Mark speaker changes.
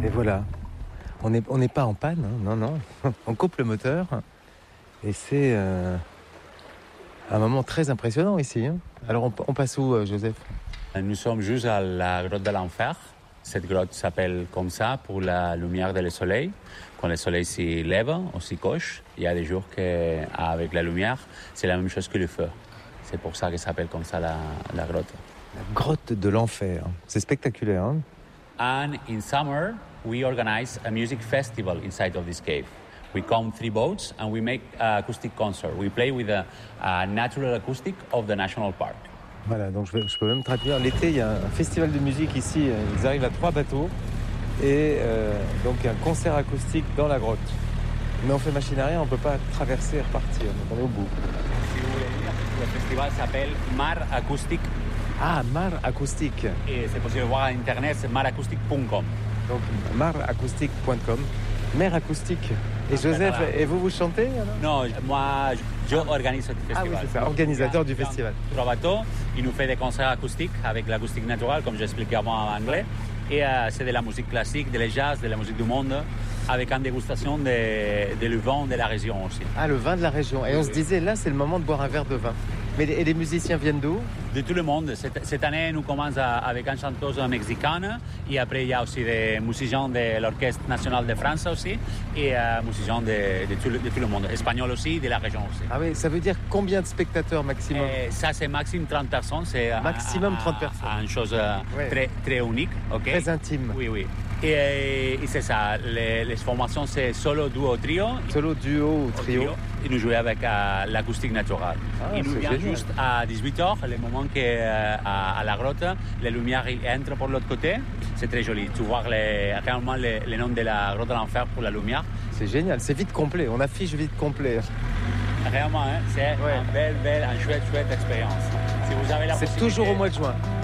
Speaker 1: Et voilà, on n'est pas en panne, hein, non. On coupe le moteur et c'est un moment très impressionnant ici. Hein. Alors on passe où, Joseph?
Speaker 2: Nous sommes juste à la grotte de l'enfer. Cette grotte s'appelle comme ça pour la lumière du soleil. Quand le soleil s'y lève, on s'y coche. Il y a des jours qu'avec la lumière, c'est la même chose que le feu. C'est pour ça que ça s'appelle comme ça la grotte.
Speaker 1: La grotte de l'enfer, c'est spectaculaire. Hein?
Speaker 2: And in summer, we organize a music festival inside of this cave. We come 3 boats and we make an acoustic concert. We play with a natural acoustic of the national park.
Speaker 1: Voilà, donc je peux même traduire. L'été, il y a un festival de musique ici. Ils arrivent à 3 bateaux et donc un concert acoustique dans la grotte. Mais on fait machine à rien, on ne peut pas traverser et repartir. Donc on est au bout.
Speaker 2: Si vous voulez dire, le festival s'appelle Mar Acoustic.
Speaker 1: Ah, Mar Acoustique.
Speaker 2: Et c'est possible de voir à internet, c'est maracoustic.com.
Speaker 1: Donc maracoustique.com. Mer acoustique. Et Joseph, et vous chantez alors?
Speaker 2: Non, moi, je organise ce festival.
Speaker 1: Ah oui, c'est ça, organisateur du festival.
Speaker 2: 3 bateaux, il nous fait des concerts acoustiques avec l'acoustique naturelle, comme j'expliquais avant en anglais. Et c'est de la musique classique, de la jazz, de la musique du monde, avec une dégustation de le vin de la région aussi.
Speaker 1: Ah, le vin de la région. Et on se disait, là, c'est le moment de boire un verre de vin. Mais les musiciens viennent d'où?
Speaker 2: De tout le monde. Cette année, nous commençons avec une chanteuse mexicaine. Et après, il y a aussi des musiciens de l'Orchestre national de France aussi. Et musiciens de tout le monde. Espagnols aussi, de la région aussi.
Speaker 1: Ah oui, ça veut dire combien de spectateurs maximum?
Speaker 2: Ça, c'est maximum 30 personnes. C'est
Speaker 1: maximum 30 personnes.
Speaker 2: Une chose très, très unique. Okay?
Speaker 1: Très intime.
Speaker 2: Oui. Et c'est ça. Les formations, c'est solo, duo, trio.
Speaker 1: Solo, duo ou trio.
Speaker 2: Et nous jouons avec l'acoustique naturelle.
Speaker 1: Ah,
Speaker 2: il nous vient juste à 18h, le moment qu'à la grotte, les lumières entrent par l'autre côté. C'est très joli. Tu vois réellement le nom de la grotte de l'enfer pour la lumière.
Speaker 1: C'est génial, c'est vide complet. On affiche vide complet.
Speaker 2: Réellement, hein, c'est une belle, une chouette expérience. Si vous avez la
Speaker 1: c'est toujours au mois de juin.